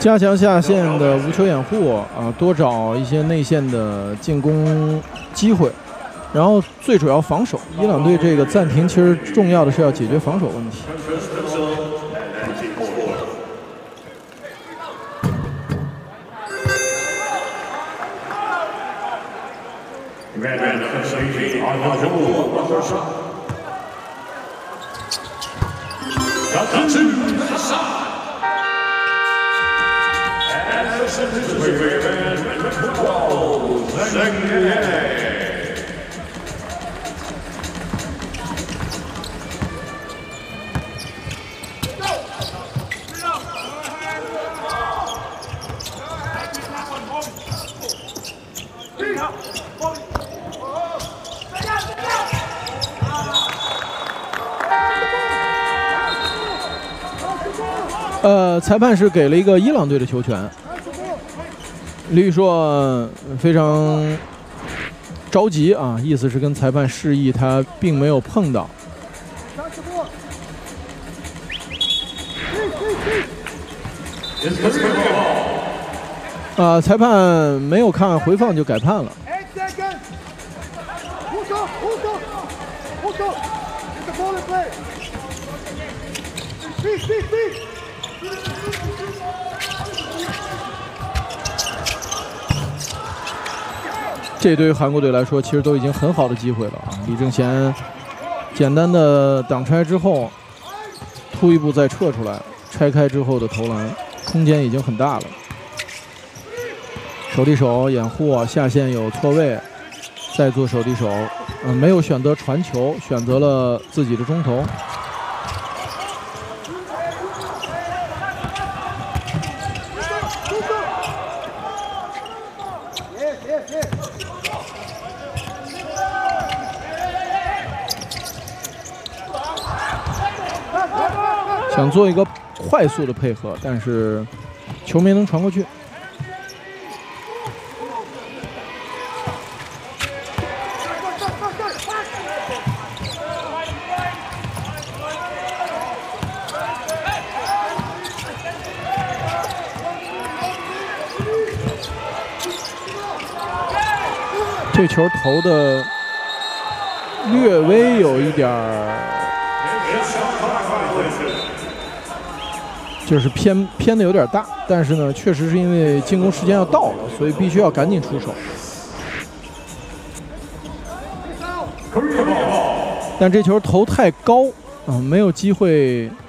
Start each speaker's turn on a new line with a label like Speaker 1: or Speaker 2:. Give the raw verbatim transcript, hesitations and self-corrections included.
Speaker 1: 加强下线的无球掩护啊，多找一些内线的进攻机会，然后最主要防守。伊朗队这个暂停其实重要的是要解决防守问题。 呃，裁判是给了一个伊朗队的球权。李宇硕非常着急啊，意思是跟裁判示意他并没有碰到。啊，裁判没有看回放就改判了。 这对于韩国队来说，其实都已经很好的机会了啊！李正贤简单的挡拆之后，突一步再撤出来，拆开之后的投篮空间已经很大了。手递手掩护啊，下线有错位，再做手递手，嗯、呃，没有选择传球，选择了自己的中投。 想做一个快速的配合，但是球没能传过去。这球投的略微有一点儿。 就是偏偏的有点大，但是呢，确实是因为进攻时间要到了，所以必须要赶紧出手。但这球投太高，啊、呃，没有机会